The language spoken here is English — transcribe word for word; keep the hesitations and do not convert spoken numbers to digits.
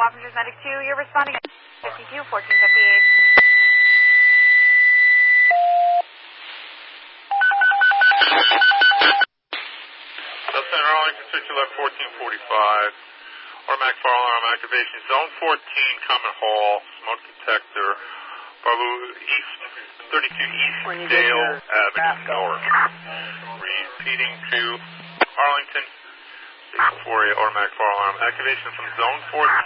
Wappingers Medic two, you're responding at fifty-two, fourteen fifty-eight. Center Arlington, switch left fourteen forty-five. Automatic fire alarm activation. Zone fourteen, Common Hall, smoke detector. Bravo East, thirty-two East Dale Avenue North. Repeating to Arlington, six four eight, automatic fire alarm activation from Zone fourteen.